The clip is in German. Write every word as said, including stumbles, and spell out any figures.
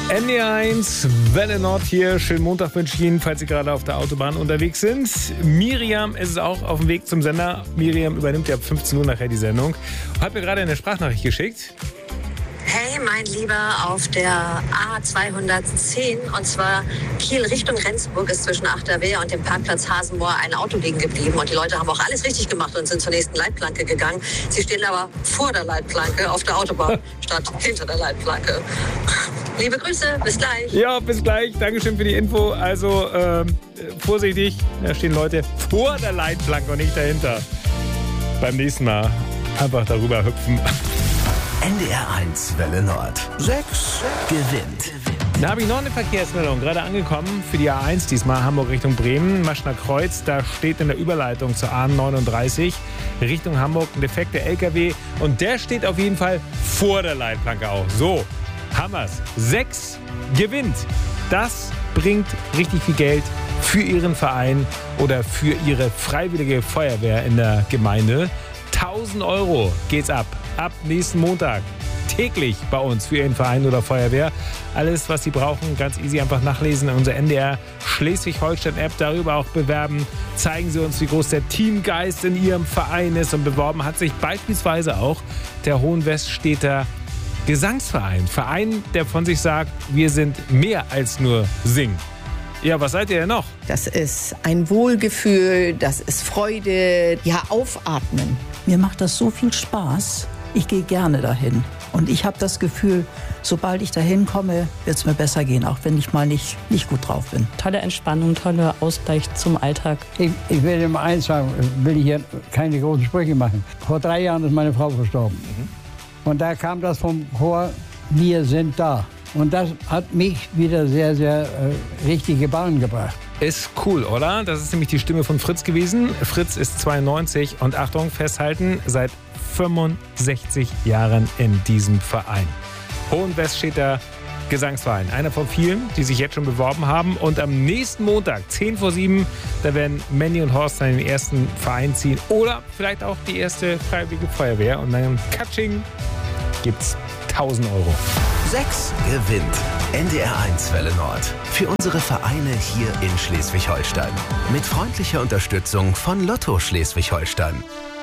N D eins, Welle Nord hier. Schönen Montag wünsche ich Ihnen, falls Sie gerade auf der Autobahn unterwegs sind. Miriam ist auch auf dem Weg zum Sender. Miriam übernimmt ja ab fünfzehn Uhr nachher die Sendung. Hat mir gerade eine Sprachnachricht geschickt. Hey, mein Lieber, auf der A zweihundertzehn, und zwar Kiel Richtung Rendsburg, ist zwischen achter Wehr und dem Parkplatz Hasenmoor ein Auto liegen geblieben. Und die Leute haben auch alles richtig gemacht und sind zur nächsten Leitplanke gegangen. Sie stehen aber vor der Leitplanke auf der Autobahn statt hinter der Leitplanke. Liebe Grüße, bis gleich. Ja, bis gleich. Dankeschön für die Info. Also ähm, vorsichtig, da stehen Leute vor der Leitplanke und nicht dahinter. Beim nächsten Mal einfach darüber hüpfen. N D R eins Welle Nord. sechs gewinnt. Da habe ich noch eine Verkehrsmeldung, gerade angekommen für die A eins, diesmal Hamburg Richtung Bremen, Maschner Kreuz. Da steht in der Überleitung zur A neununddreißig Richtung Hamburg ein defekter L K W und der steht auf jeden Fall vor der Leitplanke auch. So, haben wir's. sechs gewinnt. Das bringt richtig viel Geld für Ihren Verein oder für Ihre freiwillige Feuerwehr in der Gemeinde. tausend Euro geht's ab. Ab nächsten Montag. Täglich bei uns für Ihren Verein oder Feuerwehr. Alles, was Sie brauchen, ganz easy einfach nachlesen in unserer N D R Schleswig-Holstein-App. Darüber auch bewerben. Zeigen Sie uns, wie groß der Teamgeist in Ihrem Verein ist. Und beworben hat sich beispielsweise auch der Hohenweststädter Gesangsverein. Verein, der von sich sagt, wir sind mehr als nur singen. Ja, was seid ihr denn noch? Das ist ein Wohlgefühl, das ist Freude, ja, aufatmen. Mir macht das so viel Spaß. Ich gehe gerne dahin. Und ich habe das Gefühl, sobald ich dahin komme, wird es mir besser gehen, auch wenn ich mal nicht, nicht gut drauf bin. Tolle Entspannung, toller Ausgleich zum Alltag. Ich, ich will immer eins sagen, will hier keine großen Sprüche machen. Vor drei Jahren ist meine Frau verstorben. Mhm. Und da kam das vom Chor, wir sind da. Und das hat mich wieder sehr, sehr äh, richtige Bahn gebracht. Ist cool, oder? Das ist nämlich die Stimme von Fritz gewesen. Fritz ist zweiundneunzig und Achtung, festhalten, seit fünfundsechzig Jahren in diesem Verein. Hohenweststädter Gesangsverein. Einer von vielen, die sich jetzt schon beworben haben. Und am nächsten Montag, zehn vor sieben, da werden Mandy und Horst dann den ersten Verein ziehen. Oder vielleicht auch die erste freiwillige Feuerwehr. Und dann Katsching gibt's tausend Euro. sechs gewinnt. N D R eins Welle Nord. Für unsere Vereine hier in Schleswig-Holstein. Mit freundlicher Unterstützung von Lotto Schleswig-Holstein.